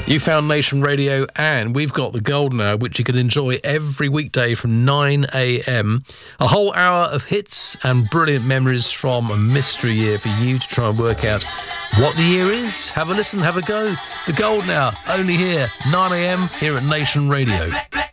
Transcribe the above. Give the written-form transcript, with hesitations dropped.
You found Nation Radio, and we've got the Golden Hour, which you can enjoy every weekday from 9 a.m. A whole hour of hits and brilliant memories from a mystery year for you to try and work out what the year is. Have a listen, have a go. The Golden Hour, only here, 9 a.m. here at Nation Radio.